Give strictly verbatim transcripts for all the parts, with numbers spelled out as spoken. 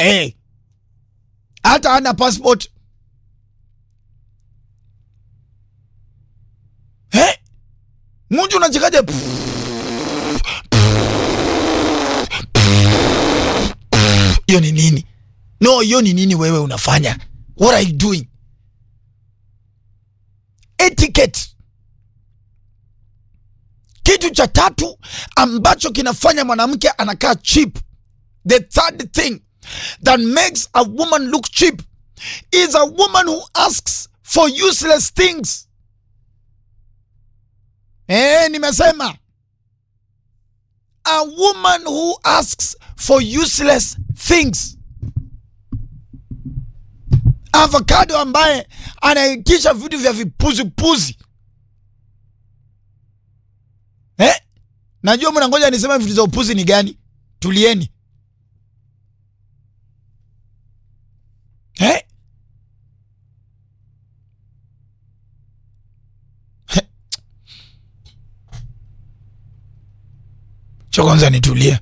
Eh. Hata ana passport. Eh? Mtu unachekaje? Hiyo ni nini? No, hiyo ni nini wewe unafanya? What are you doing? Etiquette. Kitu cha tatu ambacho kinafanya mwanamke anakaa cheap. The third thing that makes a woman look cheap is a woman who asks for useless things. Eh, nimesema. A woman who asks for useless things. Avocado ambaye anaitisha vitu vya vipuzi puzi. Eh? Najua mnangoja niseme vitu za upuzi ni gani? Tulieni. Eh? Chokonza nitulie.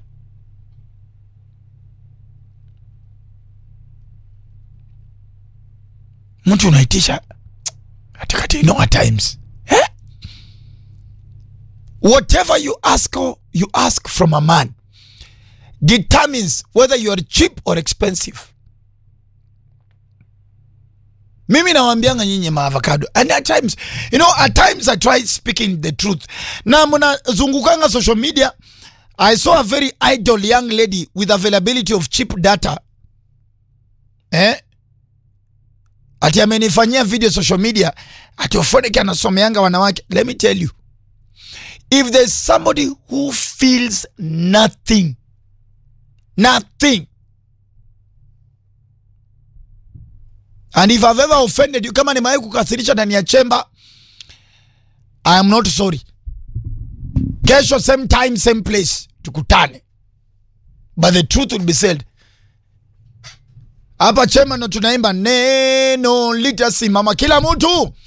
Mtu unaitisha katikati, you know, at times. Eh? Whatever you ask or you ask from a man determines whether you are cheap or expensive. Mimi nawambianga nyinyi ma avocado. And at times, you know, at times I try speaking the truth. Na muna zungukanga social media, I saw a very idle young lady with availability of cheap data. Eh? Ati amenifanyia video social media. Ati Ofoneke anasomeanga wanawake. Let me tell you. If there's somebody who feels nothing, nothing, and if I've ever offended you, kama nimewahi kukasirisha ndani ya chemba, I am not sorry. Kesho same time, same place, tukutane. But the truth will be said. Hapa chemba ndo tunaimba neno litasimama, kila mtu